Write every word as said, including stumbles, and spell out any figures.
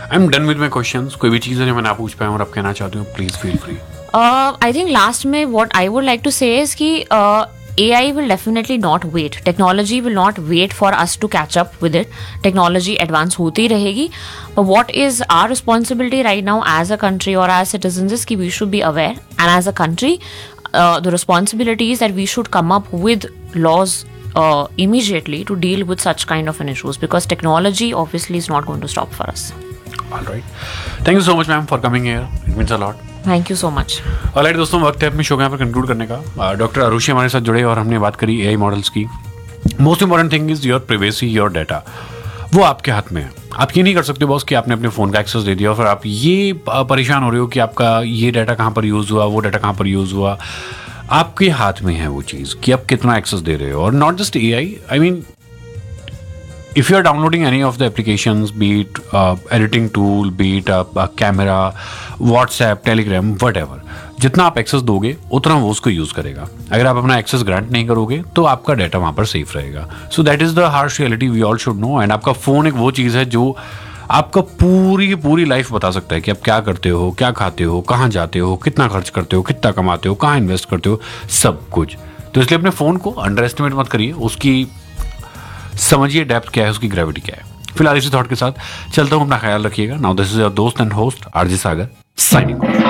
I am done with my questions. कोई भी चीज़ है जो मैं ना पूछ पाया और आप कहना चाहते हो, please feel free. I think last में what I would like to से इज कि A I will definitely not wait. Technology will not wait for us to catch up with it. Technology advance होती रहेगी. But what is our responsibility right now as a country or as citizens is कि we should be aware. And as a country, uh, the responsibility is that we should come up with laws uh, immediately to deal with such kind of an issues, because technology obviously is not going to stop for us. All right. Thank you so much, ma'am, for coming here. It means a lot. Thank you so much. Alright दोस्तों, वक्त है अपनी show यहाँ पर conclude करने का। Doctor Arushi हमारे साथ जुड़े और हमने बात करी एआई मॉडल्स की। Most important thing is your privacy, your data, वो आपके हाथ में है। आप ये नहीं कर सकते बॉस कि आपने अपने फ़ोन का एक्सेस दे दिया और फिर आप ये परेशान हो रहे हो कि आपका ये डाटा कहाँ पर यूज़ हुआ, वो डाटा कहाँ पर यूज़ हुआ। आपके हाथ में है वो चीज़ कि आप कितना एक्सेस दे रहे हो। और not just a I, I mean if you are downloading any of the applications, be it uh, editing tool, be it a, a camera, WhatsApp, Telegram, whatever, जितना आप एक्सेस दोगे उतना वो उसको यूज़ करेगा। अगर आप अपना एक्सेस ग्रांट नहीं करोगे तो आपका डाटा वहाँ पर सेफ रहेगा। So that is the harsh reality we all should know. And आपका फ़ोन एक वो चीज़ है जो आपका पूरी की पूरी लाइफ बता सकता है कि आप क्या करते हो, क्या खाते हो, कहाँ जाते हो, कितना खर्च करते हो, कितना कमाते हो, कहाँ इन्वेस्ट करते हो, सब कुछ। तो इसलिए अपने फ़ोन को अंडर एस्टिमेट मत करिए, उसकी समझिए डेप्थ क्या है, उसकी ग्रेविटी क्या है। फिलहाल इसी थॉट के साथ चलता हूँ, अपना ख्याल रखिएगा। नाउ दिस इज योर दोस्त and host RJ Sagar signing off.